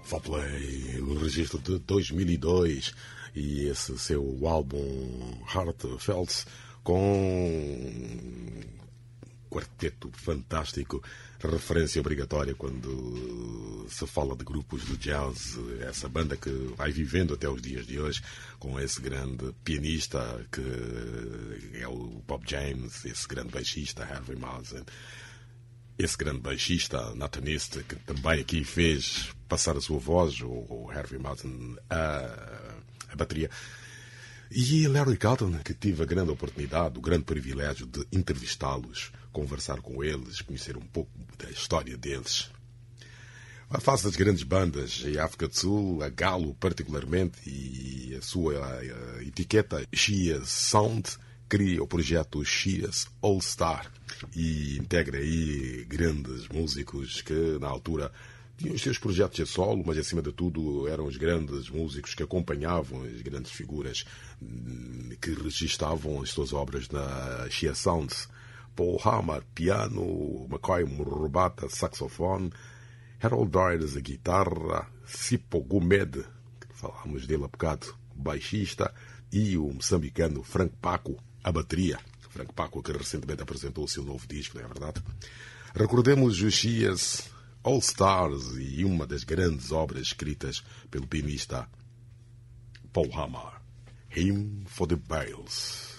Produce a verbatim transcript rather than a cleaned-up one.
Foreplay, o registro de dois mil e dois e esse seu álbum Heartfelt com um quarteto fantástico, referência obrigatória quando se fala de grupos do jazz, essa banda que vai vivendo até os dias de hoje com esse grande pianista que é o Bob James, esse grande baixista Harvey Mason, esse grande baixista Nathan East, que também aqui fez passar a sua voz, o Harvey Mason, a, a bateria. E Larry Carlton, que tive a grande oportunidade, o grande privilégio de entrevistá-los, conversar com eles, conhecer um pouco da história deles. A face das grandes bandas em África do Sul, a Galo particularmente, e a sua a etiqueta Sheas Sound, cria o projeto Sheas All Star e integra aí grandes músicos que na altura tinham os seus projetos a solo, mas acima de tudo eram os grandes músicos que acompanhavam as grandes figuras que registavam as suas obras na Sheas Sounds. Paul Hammer, piano, McCoy Murubata, saxofone, Harold Dyers, a guitarra, Sipo Gomed, que falámos dele há bocado, baixista, e o moçambicano Frank Paco, a bateria. Frank Paco, que recentemente apresentou o seu novo disco, não é verdade? Recordemos os Sheas All Stars e uma das grandes obras escritas pelo pianista Paul Hammer, Hymn for the Bales.